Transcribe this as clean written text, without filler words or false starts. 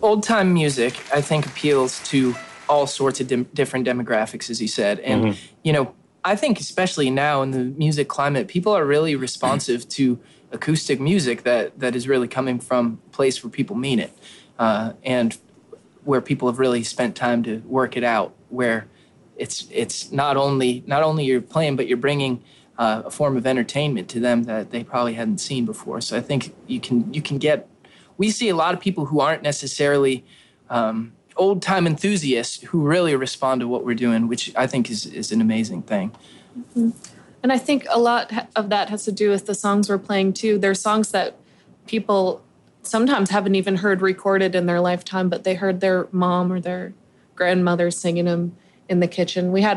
old time music, I think, appeals to all sorts of different demographics, as you said. And, I think especially now in the music climate, people are really responsive to acoustic music that is really coming from a place where people mean it, and where people have really spent time to work it out, where it's not only you're playing, but you're bringing a form of entertainment to them that they probably hadn't seen before. So I think you can get. We see a lot of people who aren't necessarily old time enthusiasts who really respond to what we're doing, which I think is an amazing thing. Mm-hmm. And I think a lot of that has to do with the songs we're playing too. They're songs that people sometimes haven't even heard recorded in their lifetime, but they heard their mom or their grandmother singing them in the kitchen. We had